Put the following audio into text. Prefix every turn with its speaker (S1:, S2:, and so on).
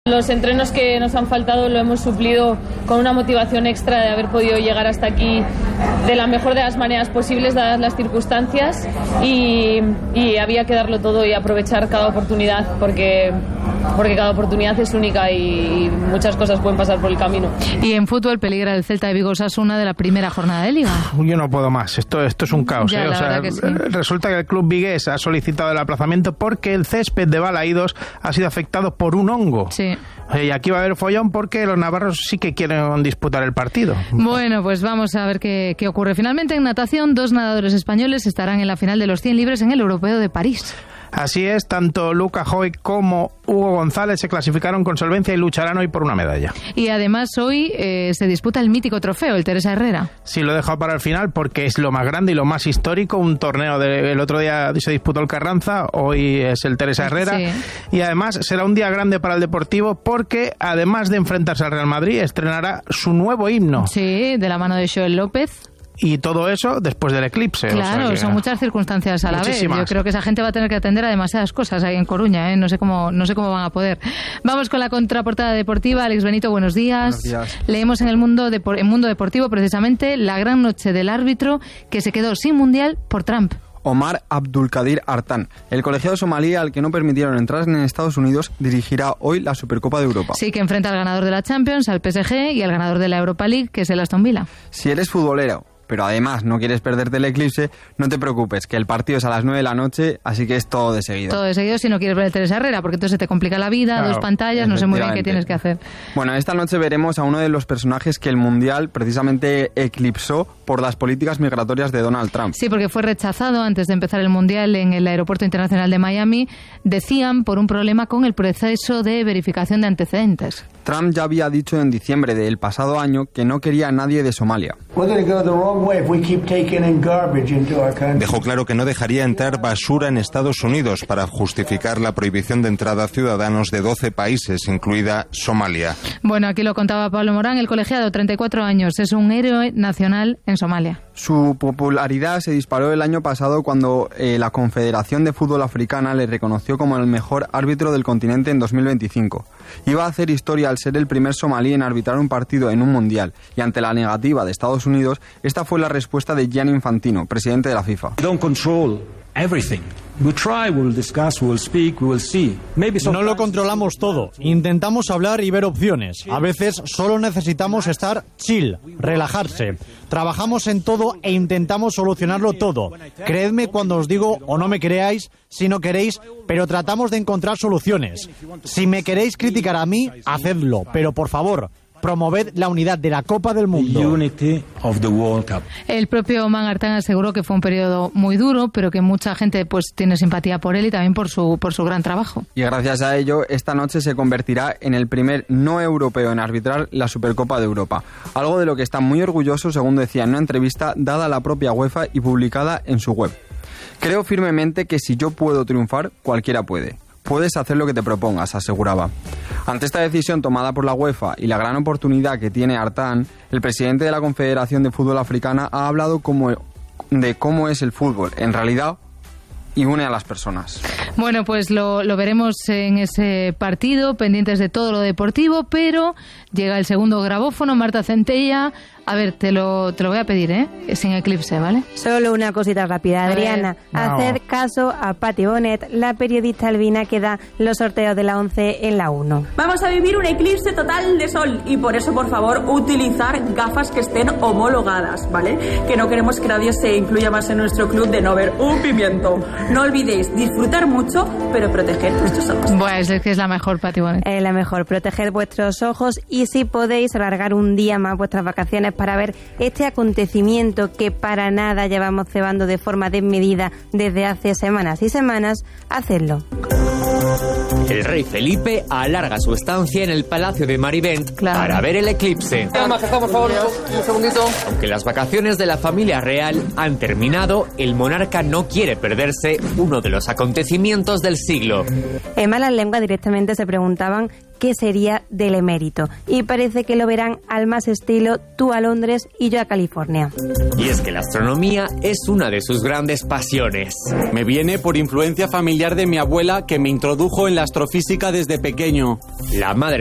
S1: Los entrenos que nos han faltado lo hemos suplido con una motivación extra de haber podido llegar hasta aquí de la mejor de las maneras posibles dadas las circunstancias y había que darlo todo y aprovechar cada oportunidad porque cada oportunidad es única y muchas cosas pueden pasar por el camino.
S2: Y en fútbol peligra el Celta de Vigo Osasuna de la primera jornada de Liga.
S3: Yo no puedo más, esto es un caos.
S2: Ya,
S3: O sea,
S2: que sí.
S3: Resulta que el club vigués ha solicitado el aplazamiento porque el césped de Balaídos ha sido afectado por un hongo.
S2: Sí.
S3: Y aquí va a haber follón porque los navarros sí que quieren disputar el partido.
S2: Bueno, pues vamos a ver qué ocurre. Finalmente, en natación, 2 nadadores españoles estarán en la final de los 100 libres en el Europeo de París.
S3: Así es, tanto Luca Joy como Hugo González se clasificaron con solvencia y lucharán hoy por una medalla.
S2: Y además hoy se disputa el mítico trofeo, el Teresa Herrera.
S3: Sí, lo he dejado para el final porque es lo más grande y lo más histórico. Un torneo el otro día se disputó el Carranza, hoy es el Teresa Herrera.
S2: Sí.
S3: Y además será un día grande para el Deportivo porque además de enfrentarse al Real Madrid, estrenará su nuevo himno.
S2: Sí, de la mano de Joel López.
S3: Y todo eso después del eclipse.
S2: Claro,
S3: o sea que
S2: son muchas circunstancias a la vez. Yo creo que esa gente va a tener que atender a demasiadas cosas ahí en Coruña, ¿eh? No sé cómo van a poder. Vamos con la contraportada deportiva. Alex Benito, buenos días.
S4: Buenos días.
S2: Leemos en Mundo Deportivo precisamente la gran noche del árbitro que se quedó sin mundial por Trump.
S4: Omar Abdulkadir Artan, el colegiado somalí al que no permitieron entrar en Estados Unidos, dirigirá hoy la Supercopa de Europa.
S2: Sí, que enfrenta al ganador de la Champions, al PSG, y al ganador de la Europa League, que es el Aston Villa.
S4: Si eres futbolero, pero además no quieres perderte el eclipse, no te preocupes, que el partido es a las 9 de la noche, así que es todo de seguido.
S2: Todo de seguido si no quieres ver el Teresa Herrera, porque entonces se te complica la vida, claro, 2 pantallas, no sé muy bien qué tienes que hacer.
S4: Bueno, esta noche veremos a uno de los personajes que el Mundial precisamente eclipsó por las políticas migratorias de Donald Trump.
S2: Sí, porque fue rechazado antes de empezar el Mundial en el Aeropuerto Internacional de Miami, decían por un problema con el proceso de verificación de antecedentes.
S4: Trump ya había dicho en diciembre del pasado año que no quería a nadie de Somalia.
S5: Dejó claro que no dejaría entrar basura en Estados Unidos para justificar la prohibición de entrada a ciudadanos de 12 países, incluida Somalia.
S2: Bueno, aquí lo contaba Pablo Morán, el colegiado, 34 años, es un héroe nacional en Somalia.
S4: Su popularidad se disparó el año pasado cuando la Confederación de Fútbol Africana le reconoció como el mejor árbitro del continente en 2025. Iba a hacer historia al ser el primer somalí en arbitrar un partido en un mundial, y ante la negativa de Estados Unidos, esta fue la respuesta de Gianni Infantino, presidente de la FIFA.
S6: No lo controlamos todo. Intentamos hablar y ver opciones. A veces solo necesitamos estar chill, relajarse. Trabajamos en todo e intentamos solucionarlo todo. Creedme cuando os digo, o no me creáis, si no queréis, pero tratamos de encontrar soluciones. Si me queréis criticar a mí, hacedlo, pero por favor, promoved la unidad de la Copa del Mundo.
S2: El propio Oman Artan aseguró que fue un periodo muy duro, pero que mucha gente pues tiene simpatía por él y también por su gran trabajo.
S4: Y gracias a ello, esta noche se convertirá en el primer no europeo en arbitrar la Supercopa de Europa. Algo de lo que está muy orgulloso, según decía en una entrevista dada a la propia UEFA y publicada en su web. Creo firmemente que si yo puedo triunfar, cualquiera puede. Puedes hacer lo que te propongas, aseguraba. Ante esta decisión tomada por la UEFA y la gran oportunidad que tiene Artan, el presidente de la Confederación de Fútbol Africana ha hablado de cómo es el fútbol, en realidad, y une a las personas.
S2: Bueno, pues lo veremos en ese partido, pendientes de todo lo deportivo, pero llega el segundo grabófono, Marta Centella. A ver, te lo voy a pedir, sin eclipse, ¿vale?
S7: Solo una cosita rápida, Adriana. Haced caso a Patti Bonet, la periodista albina que da los sorteos de la 11 en la 1.
S8: Vamos a vivir un eclipse total de sol y por eso, por favor, utilizar gafas que estén homologadas, ¿vale? Que no queremos que nadie se incluya más en nuestro club de no ver un pimiento. No olvidéis disfrutar mucho, pero proteger vuestros ojos.
S2: Bueno, es que es la mejor, Patti Bonet.
S7: La mejor, proteger vuestros ojos y si podéis alargar un día más vuestras vacaciones para ver este acontecimiento que para nada llevamos cebando de forma desmedida desde hace semanas y semanas, hacedlo.
S9: El rey Felipe alarga su estancia en el Palacio de Marivent para ver el eclipse.
S10: Majestad, por favor, un segundito.
S9: Aunque las vacaciones de la familia real han terminado, el monarca no quiere perderse uno de los acontecimientos del siglo.
S7: En malas lenguas directamente se preguntaban qué sería del emérito. Y parece que lo verán al más estilo tú a Londres y yo a California.
S9: Y es que la astronomía es una de sus grandes pasiones.
S11: Me viene por influencia familiar de mi abuela, que me introdujo en la astrofísica desde pequeño.
S9: La madre